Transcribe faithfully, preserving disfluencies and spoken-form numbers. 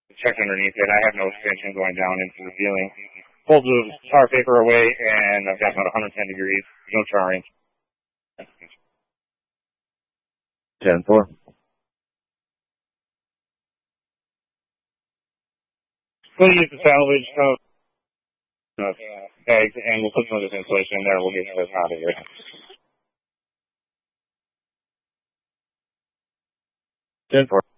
check underneath it. I have no extension going down into the ceiling. Pulled the tar paper away, and I've got about one hundred ten degrees. No charring. ten four. We'll use the salvage coat. Uh, bags, and we'll put some of this insulation in there. We'll get this out of here. ten four.